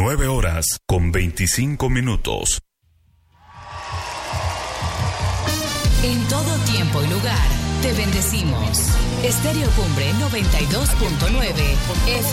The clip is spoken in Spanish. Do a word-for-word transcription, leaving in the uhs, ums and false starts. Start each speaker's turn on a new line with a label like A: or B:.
A: nueve horas con veinticinco minutos.
B: En todo tiempo y lugar, te bendecimos. Estéreo Cumbre noventa y dos punto nueve F